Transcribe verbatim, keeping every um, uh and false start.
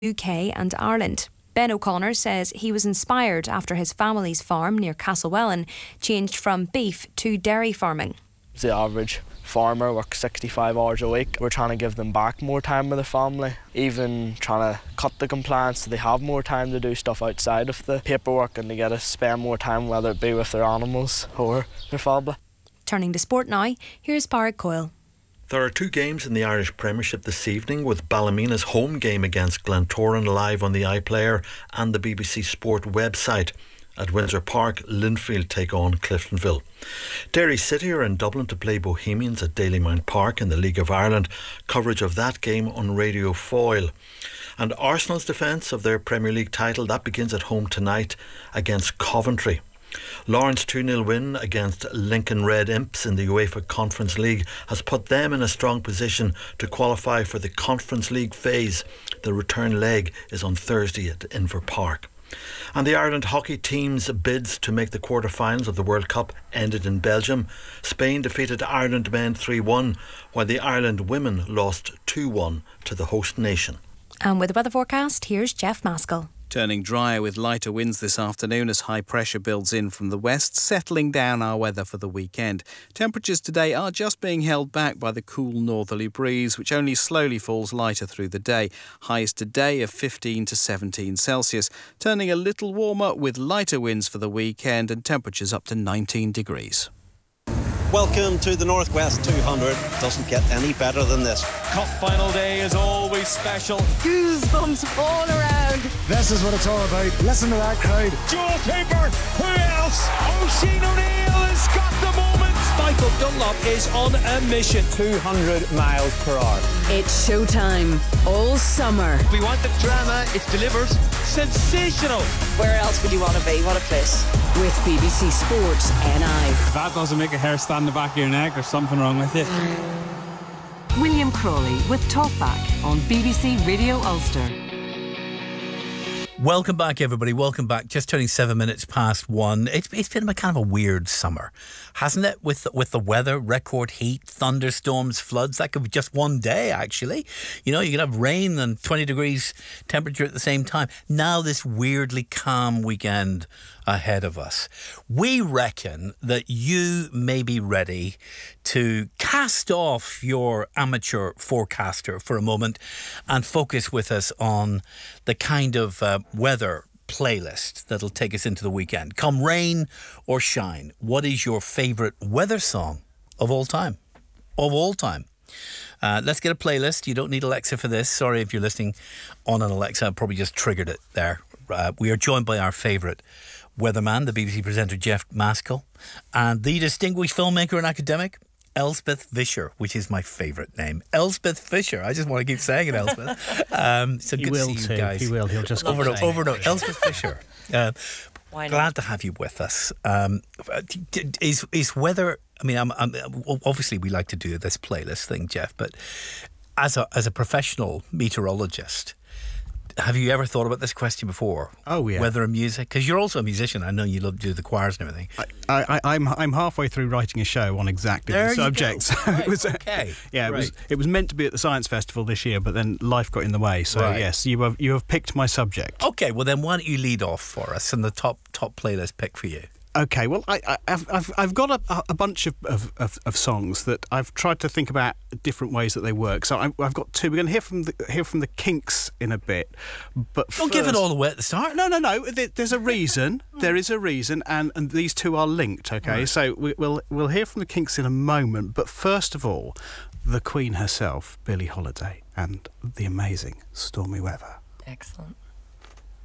U K and Ireland. Ben O'Connor says he was inspired after his family's farm near Castlewellan changed from beef to dairy farming. The average farmer works sixty-five hours a week. We're trying to give them back more time with the family, even trying to cut the compliance so they have more time to do stuff outside of the paperwork and to get to spend more time, whether it be with their animals or their family. Turning to sport now, here's Pádraig Coyle. There are two games in the Irish Premiership this evening, with Ballymena's home game against Glentoran live on the iPlayer and the B B C Sport website. At Windsor Park, Linfield take on Cliftonville. Derry City are in Dublin to play Bohemians at Dalymount Park in the League of Ireland. Coverage of that game on Radio Foyle. And Arsenal's defence of their Premier League title, that begins at home tonight against Coventry. Lawrence two nil win against Lincoln Red Imps in the UEFA Conference League has put them in a strong position to qualify for the Conference League phase. The return leg is on Thursday at Inver Park. And the Ireland hockey team's bids to make the quarter-finals of the World Cup ended in Belgium. Spain defeated Ireland men three one, while the Ireland women lost two one to the host nation. And with the weather forecast, here's Jeff Maskell. Turning drier with lighter winds this afternoon as high pressure builds in from the west, settling down our weather for the weekend. Temperatures today are just being held back by the cool northerly breeze, which only slowly falls lighter through the day. Highs today of fifteen to seventeen Celsius, turning a little warmer with lighter winds for the weekend and temperatures up to nineteen degrees. Welcome to the Northwest two hundred. Doesn't get any better than this. Cup final day is always special. Goosebumps all around. This is what it's all about. Listen to that crowd. Joel Cooper, who else? Oisin O'Neill has got the moment. Michael Dunlop is on a mission. two hundred miles per hour. It's showtime all summer. We want the drama. It's delivered. Sensational. Where else would you want to be? What a place. With B B C Sport N I. If that doesn't make a hair stand the back of your neck, there's something wrong with you. William Crawley with Talkback on B B C Radio Ulster. Welcome back, everybody. Welcome back. Just turning seven minutes past one. It's it's been a kind of a weird summer, hasn't it? With with the weather, record heat, thunderstorms, floods. That could be just one day, actually. You know, you could have rain and twenty degrees temperature at the same time. Now this weirdly calm weekend ahead of us. We reckon that you may be ready to cast off your amateur forecaster for a moment and focus with us on the kind of uh, weather playlist that'll take us into the weekend. Come rain or shine, what is your favourite weather song of all time? Of all time. Uh, let's get a playlist. You don't need Alexa for this. Sorry if you're listening on an Alexa. I probably just triggered it there. Uh, we are joined by our favourite weatherman, the B B C presenter Jeff Maskell, and the distinguished filmmaker and academic Elspeth Fisher, which is my favourite name. Elspeth Fisher. I just want to keep saying it, Elspeth. Um, so he good will to see too. you guys. He will. He'll just over and over and over. Elspeth Fisher. Uh, Why not? glad to have you with us. Um, is is weather? I mean, I'm, I'm, obviously we like to do this playlist thing, Jeff. But as a as a professional meteorologist, have you ever thought about this question before? Oh, yeah. Weather and music? Because you're also a musician. I know you love to do the choirs and everything. I, I, I'm I'm halfway through writing a show on exactly there the subject. So right, it was okay. Yeah, it right. was it was meant to be at the Science Festival this year, but then life got in the way. So right. yes, you have you have picked my subject. Okay, well then why don't you lead off for us and the top top playlist pick for you? Okay, well, I, I, I've, I've I've got a, a bunch of, of, of, of songs that I've tried to think about different ways that they work. So I, I've got two. We're going to hear from the hear from the Kinks in a bit, but don't first, give it all away at the start. No, no, no. There's a reason. There is a reason, and, and these two are linked. Okay, right. so we, we'll we'll hear from the Kinks in a moment. But first of all, the Queen herself, Billie Holiday, and the amazing Stormy Weather. Excellent.